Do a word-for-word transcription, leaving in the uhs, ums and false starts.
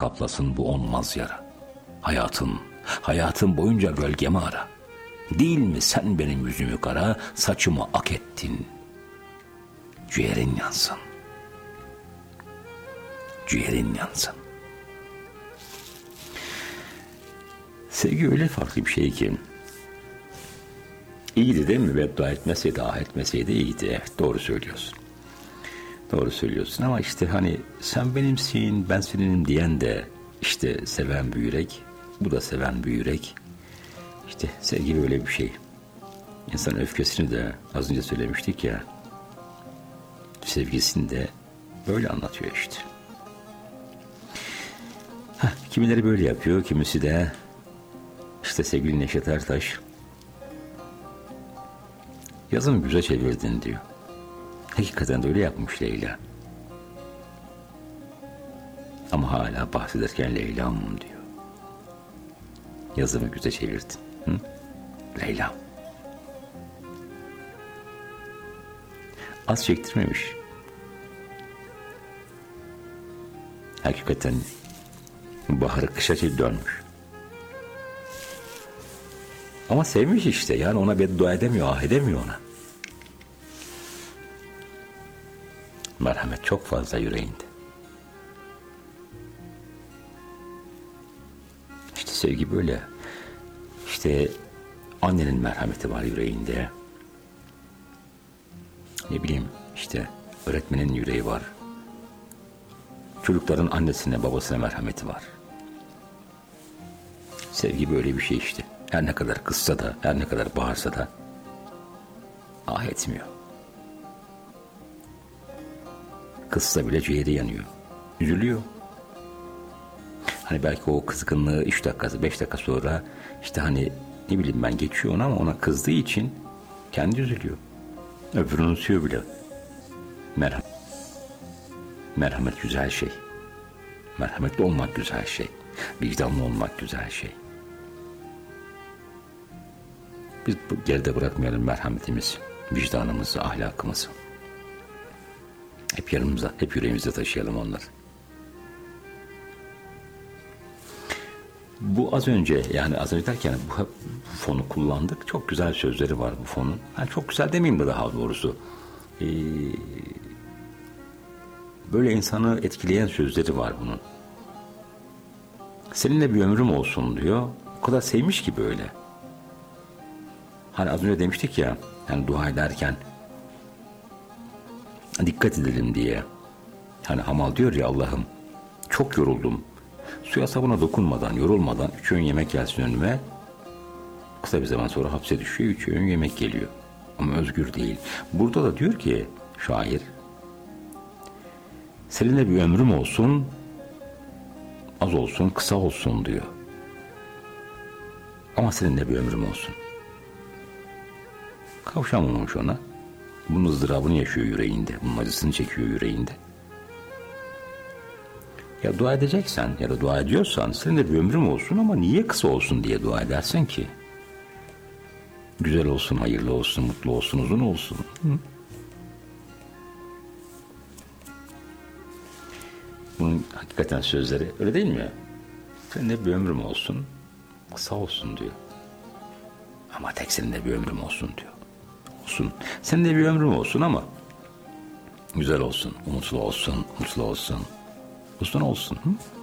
kaplasın bu onmaz yara. Hayatın, hayatın boyunca gölgemi ara. Değil mi sen benim yüzümü kara, saçımı ak ettin. Ciğerin yansın. Ciğerin yansın. Sevgi öyle farklı bir şey ki. İyiydi değil mi? Beddua etmeseydi, ah etmeseydi iyiydi. Evet, doğru söylüyorsun. Doğru söylüyorsun ama işte hani sen benimsin, ben seninim diyen de işte seven bir yürek. Bu da seven bir yürek. İşte sevgi böyle bir şey. İnsan öfkesini de az önce söylemiştik ya. Sevgisini de böyle anlatıyor işte. Heh, kimileri böyle yapıyor, kimisi de işte sevgili Neşet Ertaş yazımı güzel çevirdin diyor. Hakikaten de öyle yapmış Leyla. Ama hala bahsederken Leyla'm diyor. Yazımı güzel çevirdin. Hı? Leyla. Az çektirmemiş. Hakikaten baharı kışa dönmüş. Ama sevmiş işte. Yani ona beddua edemiyor, ah edemiyor ona. Merhamet çok fazla yüreğinde. İşte sevgi böyle. İşte annenin merhameti var yüreğinde. Ne bileyim işte öğretmenin yüreği var. Çocukların annesine babasına merhameti var. Sevgi böyle bir şey işte. Her ne kadar kızsa da, her ne kadar bağırsa da ah etmiyor. Kızsa bile ciğeri yanıyor. Üzülüyor. Hani belki o kızgınlığı üç dakikası, beş dakika sonra işte hani ne bileyim ben geçiyor ona ama ona kızdığı için kendi üzülüyor. Öbürünü unutuyor bile. Merhamet. Merhamet güzel şey. Merhametli olmak güzel şey. Vicdanlı olmak güzel şey. Biz geride bırakmayalım merhametimizi, vicdanımızı, ahlakımızı. Hep yanımıza, hep yüreğimizde taşıyalım onları. Bu az önce, yani az önce derken bu fonu kullandık. Çok güzel sözleri var bu fonun. Yani çok güzel demeyeyim de daha doğrusu. Ee, böyle insanı etkileyen sözleri var bunun. Seninle bir ömrüm olsun diyor. O kadar sevmiş ki böyle. Hani az önce demiştik ya, yani dua ederken dikkat edelim diye. Hani Hamal diyor ya, Allah'ım çok yoruldum. Suya sabuna dokunmadan, yorulmadan üç öğün yemek gelsin önüme. Kısa bir zaman sonra hapse düşüyor, üç öğün yemek geliyor. Ama özgür değil. Burada da diyor ki şair, seninle bir ömrüm olsun, az olsun, kısa olsun diyor. Ama seninle bir ömrüm olsun. Kavuşamamış ona. Bunun ızdırabını yaşıyor yüreğinde. Bunun acısını çekiyor yüreğinde. Ya dua edeceksen ya da dua ediyorsan senin de bir ömrüm olsun ama niye kısa olsun diye dua edersin ki? Güzel olsun, hayırlı olsun, mutlu olsun, uzun olsun. Hı? Bunun hakikaten sözleri öyle değil mi? Senin de bir ömrüm olsun, kısa olsun diyor. Ama tek senin de bir ömrüm olsun diyor. Olsun. Senin de bir ömrüm olsun ama güzel olsun, umutlu olsun, mutlu olsun, uzun olsun. Hı?